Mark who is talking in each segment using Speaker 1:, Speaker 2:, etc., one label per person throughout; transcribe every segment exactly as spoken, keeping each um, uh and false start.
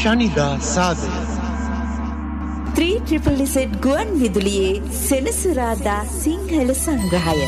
Speaker 1: ශනිදා සාදය
Speaker 2: three triple set ගුවන් විදුලියේ සෙනසුරාදා සිංහල සංග්‍රහය.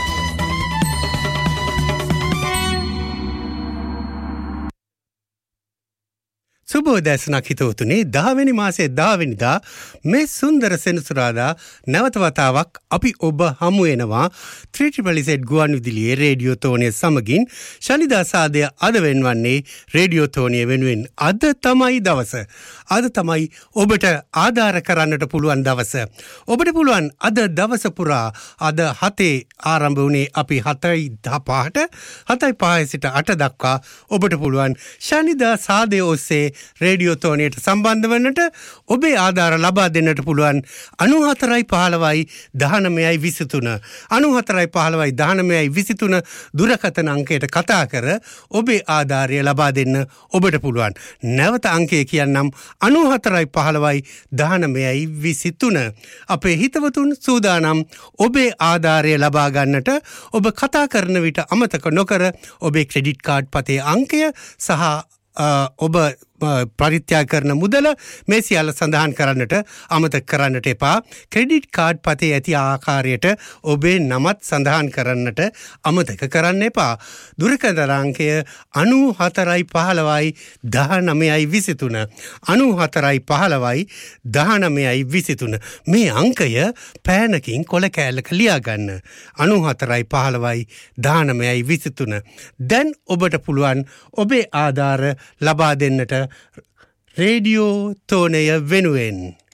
Speaker 3: සුබෝදෑසනක් හිතවතුනේ දහවෙනි මාසේ දහවෙනිදා මේ සුන්දර සෙනසුරාදා නැවත වතාවක් අපි ඔබ හමු වෙනවා ත්‍රී ට්‍රිපල් සෙට් ගුවන් විදුලියේ රේඩියෝ තෝනිය සමගින් ශනිදා සාදය අද වෙනවන්නේ රේඩියෝ තෝනිය වෙනුවෙන් අද තමයි දවස. අද තමයි ඔබට ආධාර කරන්නට පුළුවන් දවස. ඔබට පුළුවන් අද දවස පුරා අද හතේ ආරම්භ වුණේ අපි හතයි පහට හතයි පහේ සිට අට දක්වා ඔබට පුළුවන් ශනිදා සාදය ඔස්සේ රේඩියෝ තෝනියට සම්බන්ධ වන්නට ඔබේ ආධාර ලබා දෙන්නට පුළුවන් අනූහතරයි පහළොවයි දහනවයයි විසිතුන අනූහතරයි පහළොවයි දහනවයයි විසිතුන දුරකථන අංකයට කතා කර ඔබේ ආධාරය ලබා දෙන්න ඔබට පුළුවන්. නැවත අංකය කියන්නම් අනූහතරයි පහළොවයි දහනවයයි විසිතුන. අපේ හිතවතුන් සූදානම් ඔබේ ආධාරය ලබා ගන්නට ඔබ කතා කරන විට අමතක නොකර ඔබේ ක්‍රෙඩිට් කාඩ් පතේ අංකය සහ ඔබ පරිත්‍යාග කරන මුදල මේ සියල්ල සඳහන් කරන්නට අමතක කරන්නට එපා. ක්‍රෙඩිට් කාඩ් පතේ ඇති ආකාරයට ඔබේ නමත් සඳහන් කරන්නට අමතක කරන්න එපා. දුරකථන අංකය අනූහතරයි පහළොවයි දහනවයයි විසිතුන අනූහතරයි පහළොවයි දහනවයයි විසිතුන. මේ අංකය පෑනකින් කොළ කෑල්ලක ලියා ගන්න. අනූහතරයි පහළොවයි දහනවයයි විසිතුන. දැන් ඔබට පුළුවන් ඔබේ ආධාර ලබා දෙන්නට රේඩියෝ තෝනය වෙනුවෙන්